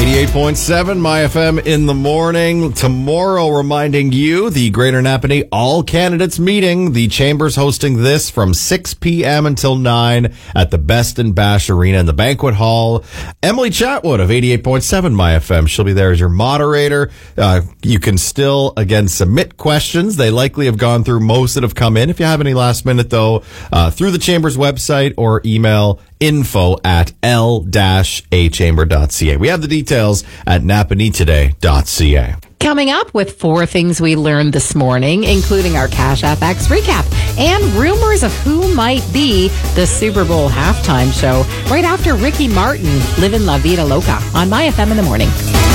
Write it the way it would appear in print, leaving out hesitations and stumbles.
88.7 My FM in the morning. Tomorrow, reminding you, the Greater Napanee All Candidates Meeting. The Chamber's hosting this from 6 p.m. until 9 at the Best and Bash Arena in the Banquet Hall. Emily Chatwood of 88.7 My FM. She'll be there as your moderator. You can still, again, submit questions. They likely have gone through most that have come in. If you have any last minute, though, through the Chamber's website or email info@l-achamber.ca. We have the details at napaneetoday.ca. Coming up with 4 things we learned this morning, including our Cash FX recap and rumors of who might be the Super Bowl halftime show right after Ricky Martin, Livin' La Vida Loca on My FM in the morning.